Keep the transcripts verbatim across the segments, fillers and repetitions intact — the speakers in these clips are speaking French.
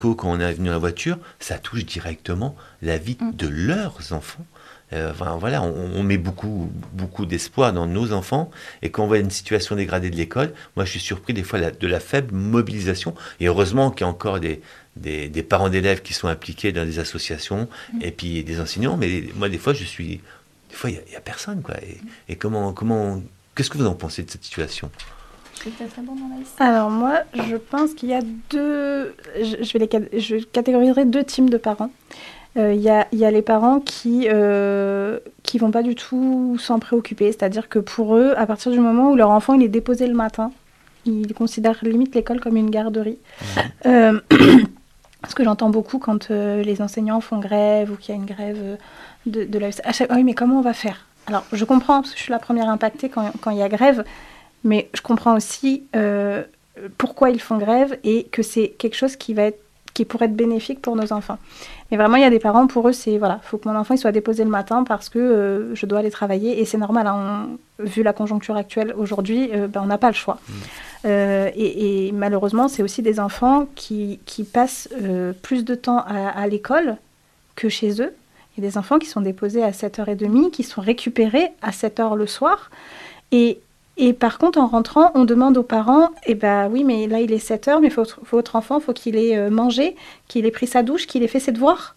quand on est venu dans la voiture, ça touche directement la vie mmh. de leurs enfants. Euh, enfin, voilà, on, on met beaucoup, beaucoup d'espoir dans nos enfants, et quand on voit une situation dégradée de l'école, moi je suis surpris des fois la, de la faible mobilisation, et heureusement qu'il y a encore des, des, des parents d'élèves qui sont impliqués dans des associations, mmh. et puis des enseignants, mais moi des fois je suis, des fois il n'y a, a personne, quoi, et, et comment, comment, qu'est-ce que vous en pensez de cette situation ? Alors moi, je pense qu'il y a deux, je, je, vais les, je catégoriserai deux types de parents. Il euh, y, y a les parents qui euh, qui vont pas du tout s'en préoccuper, c'est-à-dire que pour eux, à partir du moment où leur enfant il est déposé le matin, ils considèrent limite l'école comme une garderie. Mmh. Euh, ce que j'entends beaucoup quand euh, les enseignants font grève ou qu'il y a une grève de, de la... À chaque... Oui, mais comment on va faire ? Alors, je comprends, parce que je suis la première impactée quand, quand il y a grève, mais je comprends aussi euh, pourquoi ils font grève et que c'est quelque chose qui va être qui pourrait être bénéfique pour nos enfants. Mais vraiment, il y a des parents, pour eux, c'est, voilà, il faut que mon enfant il soit déposé le matin parce que euh, je dois aller travailler. Et c'est normal, hein, on, vu la conjoncture actuelle aujourd'hui, euh, ben, on n'a pas le choix. Mmh. Euh, et, et malheureusement, c'est aussi des enfants qui, qui passent euh, plus de temps à, à l'école que chez eux. Il y a des enfants qui sont déposés à sept heures trente, qui sont récupérés à sept heures le soir. Et Et par contre, en rentrant, on demande aux parents, eh ben oui, mais là, il est sept heures, mais faut, votre enfant, il faut qu'il ait euh, mangé, qu'il ait pris sa douche, qu'il ait fait ses devoirs,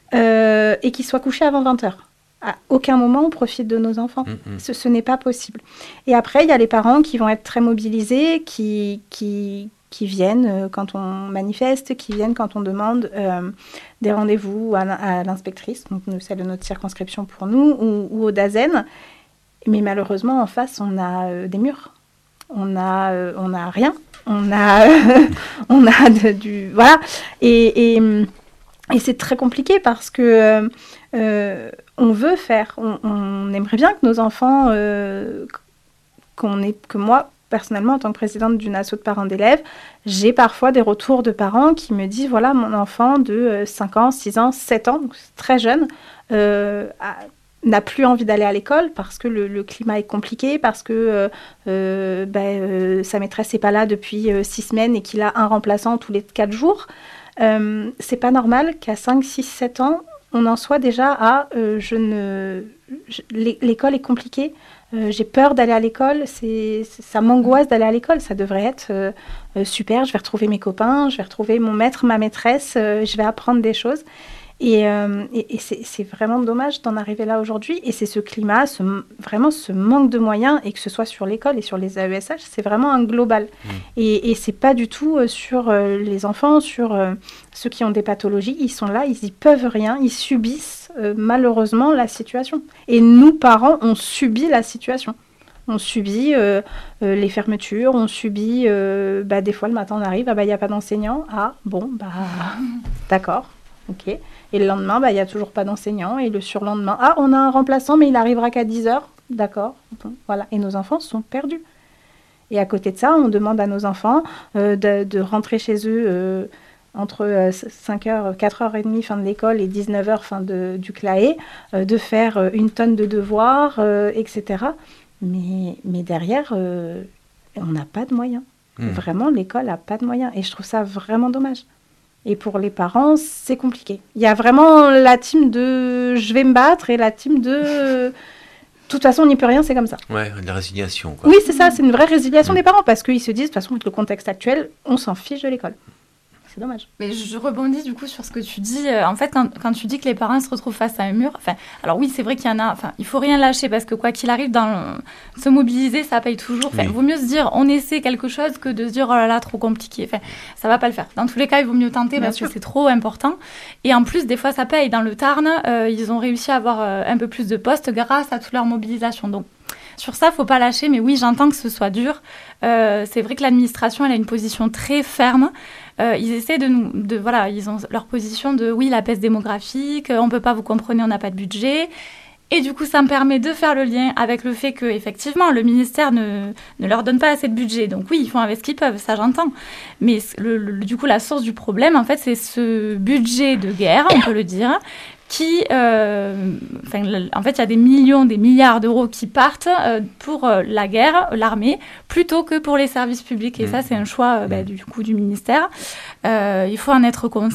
euh, et qu'il soit couché avant vingt heures. À aucun moment, on profite de nos enfants. Mm-hmm. Ce, ce n'est pas possible. Et après, il y a les parents qui vont être très mobilisés, qui, qui, qui viennent euh, quand on manifeste, qui viennent quand on demande euh, des rendez-vous à, à l'inspectrice, donc celle de notre circonscription pour nous, ou, ou au DAZEN. Mais malheureusement, en face, on a euh, des murs. On a, euh, on a rien. On a, euh, on a de, du... Voilà. Et, et, et c'est très compliqué parce que euh, on veut faire... On, on aimerait bien que nos enfants... Euh, qu'on ait, que moi, personnellement, en tant que présidente d'une asso de parents d'élèves, j'ai parfois des retours de parents qui me disent, voilà, mon enfant de cinq ans, six ans, sept ans, donc c'est très jeune, euh, a, n'a plus envie d'aller à l'école parce que le, le climat est compliqué, parce que euh, euh, ben, euh, sa maîtresse n'est pas là depuis euh, six semaines et qu'il a un remplaçant tous les quatre jours. Euh, c'est pas normal qu'à cinq, six, sept ans, on en soit déjà à euh, je ne, je, l'école est compliquée, euh, j'ai peur d'aller à l'école, c'est, c'est, ça m'angoisse d'aller à l'école, ça devrait être euh, euh, super, je vais retrouver mes copains, je vais retrouver mon maître, ma maîtresse, euh, je vais apprendre des choses. Et, euh, et, et c'est, c'est vraiment dommage d'en arriver là aujourd'hui. Et c'est ce climat, ce, vraiment ce manque de moyens, et que ce soit sur l'école et sur les A E S H, c'est vraiment un global. Mmh. Et, et c'est pas du tout euh, sur euh, les enfants, sur euh, ceux qui ont des pathologies. Ils sont là, ils y peuvent rien, ils subissent euh, malheureusement la situation. Et nous, parents, on subit la situation. On subit euh, euh, les fermetures, on subit, euh, bah, des fois le matin on arrive, ah bah il n'y a pas d'enseignant, ah bon, bah d'accord, ok. Et le lendemain, bah, il n'y a toujours pas d'enseignant. Et le surlendemain, ah, on a un remplaçant, mais il n'arrivera qu'à dix heures. D'accord. Bon, voilà. Et nos enfants sont perdus. Et à côté de ça, on demande à nos enfants euh, de, de rentrer chez eux euh, entre euh, cinq heures, quatre heures trente, fin de l'école, et dix-neuf heures, fin de, du C L A E, euh, de faire euh, une tonne de devoirs, euh, et cetera. Mais, mais derrière, euh, on n'a pas de moyens. Mmh. Vraiment, l'école n'a pas de moyens. Et je trouve ça vraiment dommage. Et pour les parents, c'est compliqué. Il y a vraiment la team de « je vais me battre » et la team de « de toute façon, on n'y peut rien, c'est comme ça ». Ouais, de la résiliation, quoi. Oui, c'est ça, c'est une vraie résiliation mmh. des parents, parce qu'ils se disent, de toute façon, avec le contexte actuel, on s'en fiche de l'école. C'est dommage. Mais je rebondis du coup sur ce que tu dis. En fait, quand, quand tu dis que les parents se retrouvent face à un mur, enfin, alors oui, c'est vrai qu'il y en a. Enfin, il faut rien lâcher parce que quoi qu'il arrive, dans le, se mobiliser, ça paye toujours. Enfin, oui. Vaut mieux se dire, on essaie quelque chose que de se dire, oh là là, trop compliqué. Enfin, ça va pas le faire. Dans tous les cas, il vaut mieux tenter Bien parce sûr. que c'est trop important. Et en plus, des fois, ça paye. Dans le Tarn, euh, ils ont réussi à avoir euh, un peu plus de postes grâce à toute leur mobilisation. Donc, sur ça, faut pas lâcher. Mais oui, j'entends que ce soit dur. Euh, c'est vrai que l'administration, elle a une position très ferme. Euh, ils essaient de nous, de voilà, ils ont leur position de oui, la baisse démographique, on peut pas, vous comprenez, on n'a pas de budget. Et du coup, ça me permet de faire le lien avec le fait que effectivement, le ministère ne ne leur donne pas assez de budget. Donc oui, ils font avec ce qu'ils peuvent, ça j'entends. Mais le, le, du coup, la source du problème, en fait, c'est ce budget de guerre, on peut le dire. Qui, euh, enfin, en fait, il y a des millions, des milliards d'euros qui partent euh, pour euh, la guerre, l'armée, plutôt que pour les services publics. Et mmh. ça, c'est un choix euh, bah, du coup du ministère. Euh, il faut en être conscient.